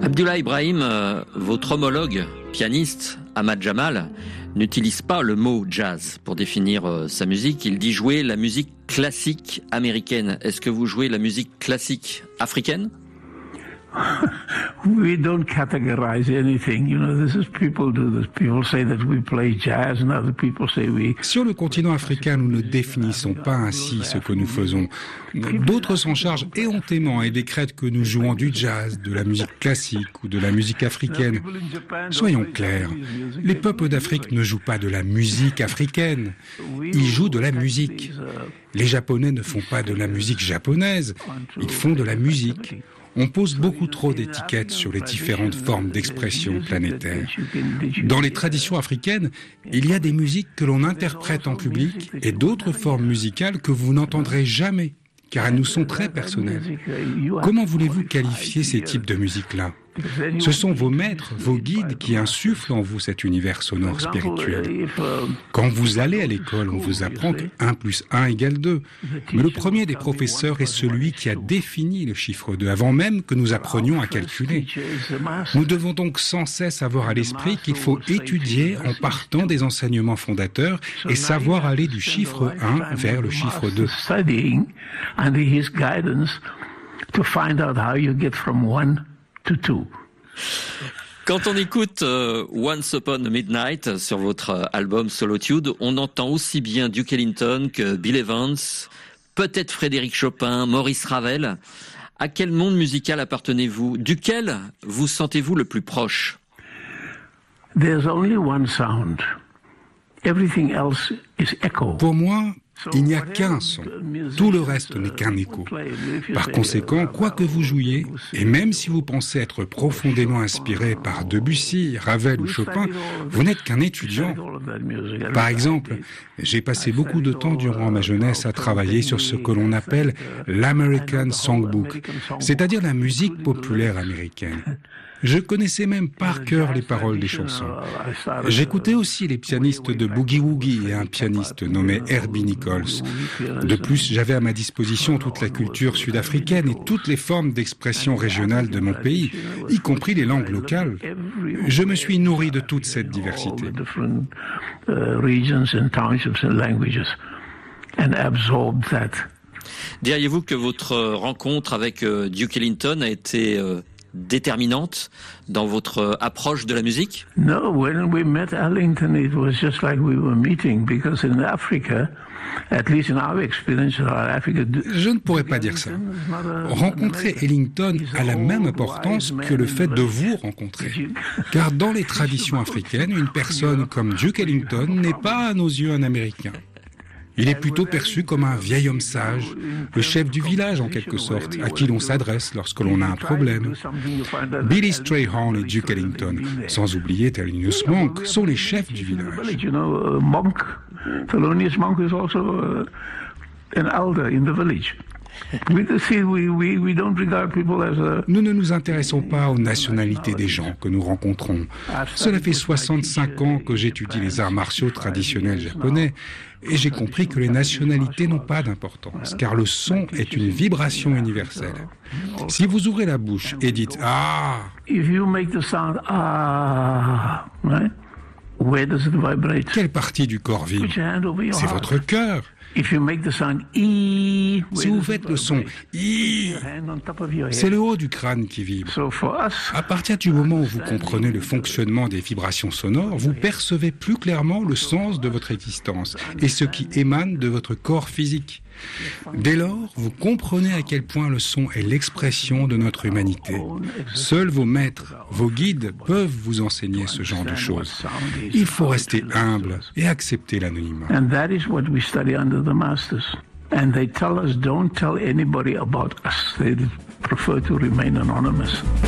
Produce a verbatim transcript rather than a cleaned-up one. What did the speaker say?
Abdullah Ibrahim, euh, votre homologue pianiste, Ahmad Jamal, n'utilise pas le mot jazz pour définir euh, sa musique. Il dit jouer la musique classique américaine. Est-ce que vous jouez la musique classique africaine? We don't categorize anything. You know, this is people do this. People say that we play jazz, and other people say we. Sur le continent africain, nous ne définissons pas ainsi ce que nous faisons. D'autres s'en chargent éhontément et décrètent que nous jouons du jazz, de la musique classique ou de la musique africaine. Soyons clairs, les peuples d'Afrique ne jouent pas de la musique africaine. Ils jouent de la musique. Les Japonais ne font pas de la musique japonaise. Ils font de la musique. On pose beaucoup trop d'étiquettes sur les différentes formes d'expression planétaire. Dans les traditions africaines, il y a des musiques que l'on interprète en public et d'autres formes musicales que vous n'entendrez jamais, car elles nous sont très personnelles. Comment voulez-vous qualifier ces types de musique-là ? Ce sont vos maîtres, vos guides qui insufflent en vous cet univers sonore spirituel. Quand vous allez à l'école, on vous apprend que un plus un égale deux. Mais le premier des professeurs est celui qui a défini le chiffre deux, avant même que nous apprenions à calculer. Nous devons donc sans cesse avoir à l'esprit qu'il faut étudier en partant des enseignements fondateurs et savoir aller du chiffre un vers le chiffre deux. Quand on écoute euh, Once Upon a Midnight sur votre euh, album Solitude, on entend aussi bien Duke Ellington que Bill Evans, peut-être Frédéric Chopin, Maurice Ravel. À quel monde musical appartenez-vous? Duquel vous sentez-vous le plus proche? There's only one sound. Everything else is echo. Pour moi, il n'y a qu'un son. Tout le reste n'est qu'un écho. Par conséquent, quoi que vous jouiez, et même si vous pensez être profondément inspiré par Debussy, Ravel ou Chopin, vous n'êtes qu'un étudiant. Par exemple, j'ai passé beaucoup de temps durant ma jeunesse à travailler sur ce que l'on appelle l'American Songbook, c'est-à-dire la musique populaire américaine. Je connaissais même par cœur les paroles des chansons. J'écoutais aussi les pianistes de Boogie Woogie et un pianiste nommé Herbie Nichols. De plus, j'avais à ma disposition toute la culture sud-africaine et toutes les formes d'expression régionale de mon pays, y compris les langues locales. Je me suis nourri de toute cette diversité. Diriez-vous que votre rencontre avec euh, Duke Ellington a été euh, déterminante dans votre approche de la musique? No, when we met Ellington, it was just like we were meeting, because in Africa, at least in our experience in Africa. Je ne pourrais pas dire ça. Rencontrer Ellington a la même importance que le fait de vous rencontrer. Car dans les traditions africaines, une personne comme Duke Ellington n'est pas à nos yeux un Américain. Il est plutôt perçu comme un vieil homme sage, le chef du village en quelque sorte, à qui l'on s'adresse lorsque l'on a un problème. Billy Strayhorn et Duke Ellington, sans oublier Thelonious Monk, sont les chefs du village. Monk, Thelonious Monk is also an elder in the village. Nous ne nous intéressons pas aux nationalités des gens que nous rencontrons. Cela fait soixante-cinq ans que j'étudie les arts martiaux traditionnels japonais et j'ai compris que les nationalités n'ont pas d'importance, car le son est une vibration universelle. Si vous ouvrez la bouche et dites « Ah », quelle partie du corps vibre? C'est votre cœur. Si vous faites le son I, c'est le haut du crâne qui vibre. À partir du moment où vous comprenez le fonctionnement des vibrations sonores, vous percevez plus clairement le sens de votre existence et ce qui émane de votre corps physique. Dès lors, vous comprenez à quel point le son est l'expression de notre humanité. Seuls vos maîtres, vos guides peuvent vous enseigner ce genre de choses. Il faut rester humble et accepter l'anonymat. The masters, and they tell us don't tell anybody about us. They prefer to remain anonymous.